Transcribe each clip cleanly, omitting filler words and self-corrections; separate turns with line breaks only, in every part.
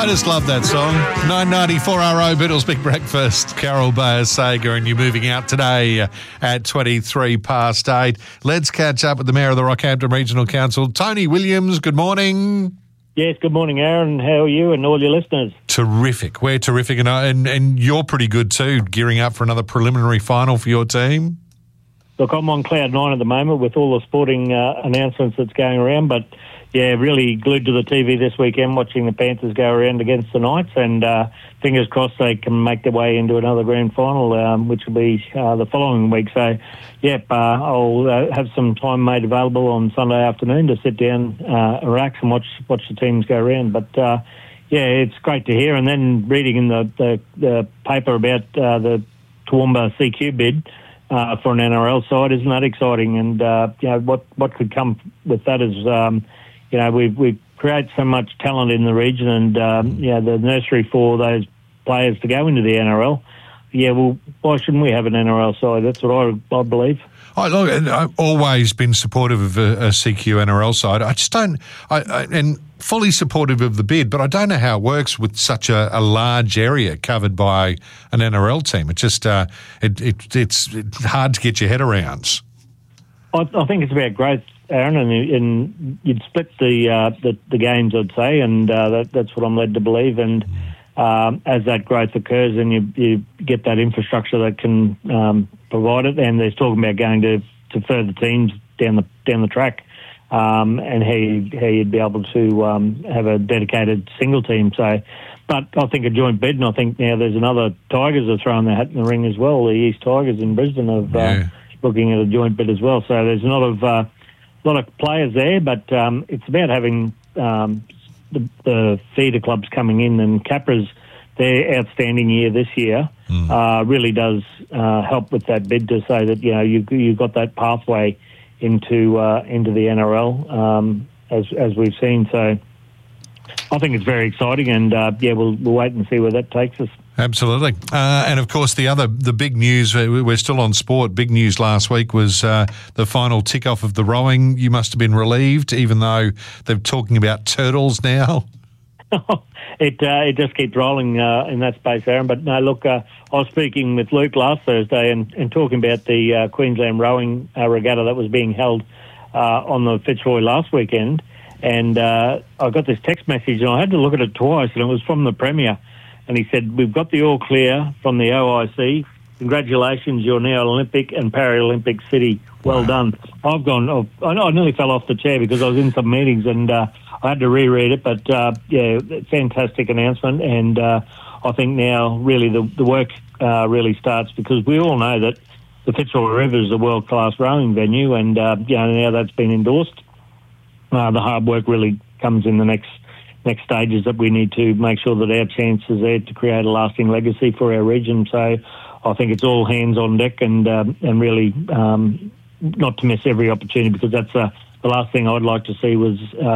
I just love that song. 994 RO Beatles Big Breakfast. Carol Bayer Sager, and you're moving out today at 23 past 8. Let's catch up with the Mayor of the Rockhampton Regional Council, Tony Williams. Good morning.
Yes, good morning, Aaron. How are you and all your listeners?
Terrific. We're terrific. And you're pretty good too, gearing up for another preliminary final for your team.
Look, I'm on cloud nine at the moment with all the sporting announcements that's going around, but yeah, really glued to the TV this weekend watching the Panthers go around against the Knights, and fingers crossed they can make their way into another grand final, which will be the following week. So, I'll have some time made available on Sunday afternoon to sit down, relax and watch the teams go around. But, it's great to hear. And then reading in the paper about the Toowoomba CQ bid for an NRL side, isn't that exciting? And, what could come with that is... we create so much talent in the region, and the nursery for those players to go into the NRL. Yeah, well, why shouldn't we have an NRL side? That's what I believe.
I've always been supportive of a CQ NRL side. I just don't, and fully supportive of the bid, but I don't know how it works with such a large area covered by an NRL team. It just it's hard to get your head around.
I think it's about growth, Aaron, and you'd split the games, I'd say, and that's what I'm led to believe. And as that growth occurs, and you get that infrastructure that can provide it, and there's talking about going to further teams down the track, and how you'd be able to have a dedicated single team. So, but I think a joint bid, and I think now there's another Tigers are throwing their hat in the ring as well. The East Tigers in Brisbane have looking at a joint bid as well. So there's a lot of players there, but it's about having the feeder clubs coming in, and Capra's their outstanding year this year really does help with that bid to say that you've got that pathway into the NRL as we've seen. So I think it's very exciting, and we'll wait and see where that takes us.
Absolutely. And of course, the big news, we're still on sport, big news last week was the final tick-off of the rowing. You must have been relieved, even though they're talking about turtles now.
It just keeps rolling in that space, Aaron. But no, look, I was speaking with Luke last Thursday and talking about the Queensland rowing regatta that was being held on the Fitzroy last weekend. And I got this text message, and I had to look at it twice, and it was from the Premier. And he said, "We've got the all clear from the OIC. Congratulations, you're now Olympic and Paralympic City. Well done." I nearly fell off the chair because I was in some meetings, and I had to reread it. But, fantastic announcement. And I think now really the work really starts, because we all know that the Fitzroy River is a world-class rowing venue, and, now that's been endorsed. The hard work really comes in the next stages, that we need to make sure that our chance is there to create a lasting legacy for our region. So I think it's all hands on deck, and really not to miss every opportunity, because that's the last thing I'd like to see was,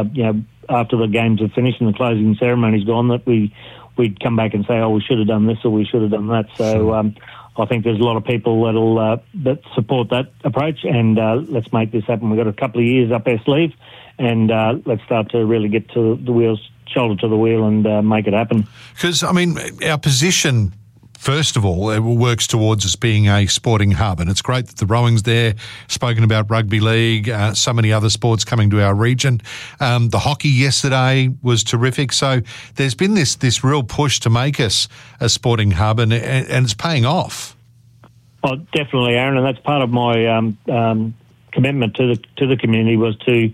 after the games are finished and the closing ceremony's gone, that we'd come back and say, we should have done this or we should have done that. So I think there's a lot of people that support that approach, and let's make this happen. We've got a couple of years up our sleeve, and let's start to really get to the wheels, shoulder to the wheel, and make it happen.
Because, our position, first of all, it works towards us being a sporting hub, and it's great that the rowing's there, spoken about rugby league, so many other sports coming to our region. The hockey yesterday was terrific. So there's been this real push to make us a sporting hub, and it's paying off.
Oh, definitely, Aaron, and that's part of my commitment to the community, was to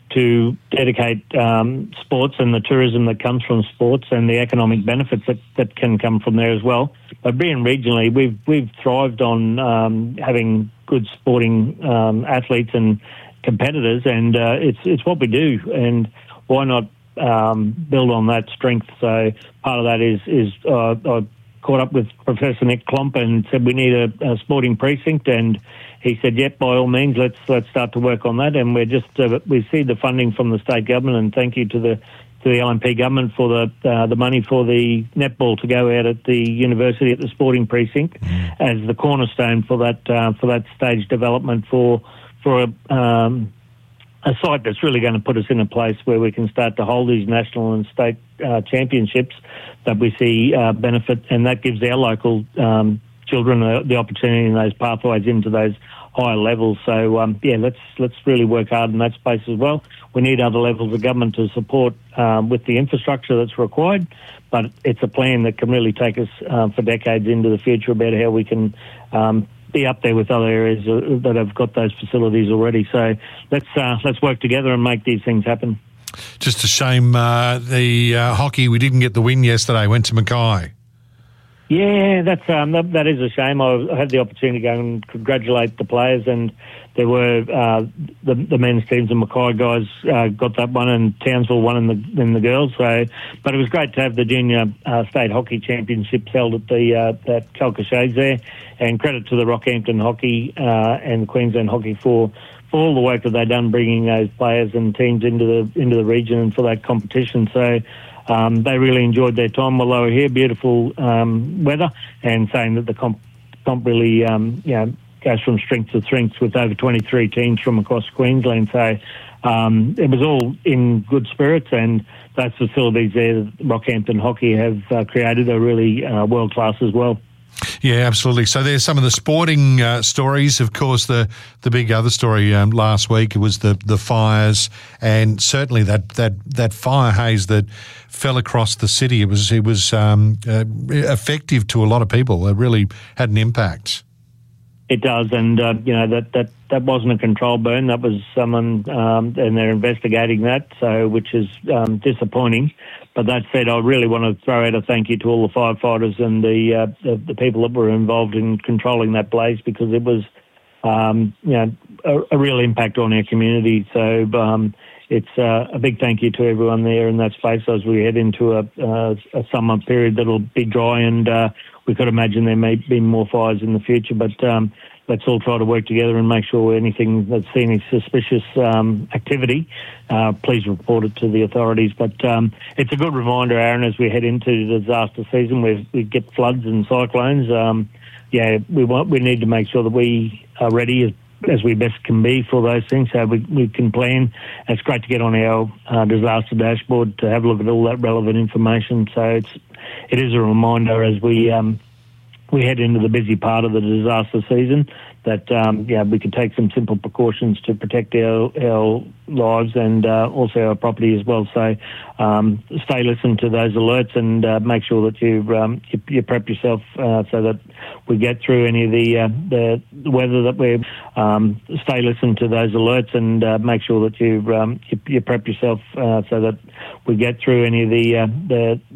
dedicate sports and the tourism that comes from sports and the economic benefits that can come from there as well. But being regionally, we've thrived on having good sporting athletes and competitors, and it's what we do. And why not build on that strength? So part of that is I caught up with Professor Nick Klomp and said we need a sporting precinct, and he said, "Yep, by all means, let's start to work on that." And we're just we see the funding from the state government, and thank you to the LNP government for the money for the netball to go out at the university at the sporting precinct as the cornerstone for that stage development for a site that's really going to put us in a place where we can start to hold these national and state championships that we see benefit, and that gives our local children the opportunity in those pathways into those higher levels. So let's really work hard in that space as well. We need other levels of government to support with the infrastructure that's required, but it's a plan that can really take us for decades into the future about how we can be up there with other areas that have got those facilities already. So let's work together and make these things happen.
Just a shame the hockey, we didn't get the win yesterday, went to Mackay.
Yeah, that is a shame. I had the opportunity to go and congratulate the players, and there were the men's teams and Mackay guys got that one, and Townsville won in the girls. So, but it was great to have the junior state hockey championships held at the at Calcashades there, and credit to the Rockhampton Hockey and Queensland Hockey for all the work that they've done bringing those players and teams into the region and for that competition. So. They really enjoyed their time while they were here. Beautiful weather, and saying that the comp really goes from strength to strength with over 23 teams from across Queensland. So it was all in good spirits, and those facilities there that Rockhampton Hockey have created are really world class as well.
Yeah, absolutely. So there's some of the sporting stories. Of course, the big other story last week, it was the fires, and certainly that fire haze that fell across the city. It was effective to a lot of people. It really had an impact.
It does, and that wasn't a controlled burn. That was someone, and they're investigating that. So, which is disappointing. But that said, I really want to throw out a thank you to all the firefighters and the people that were involved in controlling that blaze, because it was a real impact on our community. So it's a big thank you to everyone there in that space as we head into a summer period that'll be dry, and we could imagine there may be more fires in the future. But let's all try to work together and make sure anything that's seen any suspicious activity, please report it to the authorities. But it's a good reminder, Aaron, as we head into the disaster season where we get floods and cyclones. We need to make sure that we are ready as we best can be for those things, so we can plan. It's great to get on our disaster dashboard to have a look at all that relevant information. So it is a reminder as we head into the busy part of the disaster season that we can take some simple precautions to protect our lives and also our property as well. So stay listened to those alerts and make sure that you prep yourself so that we get through any of the weather that we're. Stay listened to those alerts and make sure that you prep yourself so that we get through any of the